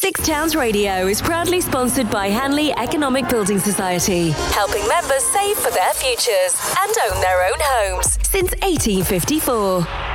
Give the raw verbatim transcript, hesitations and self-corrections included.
Six Towns Radio is proudly sponsored by Hanley Economic Building Society, helping members save for their futures and own their own homes since eighteen fifty-four.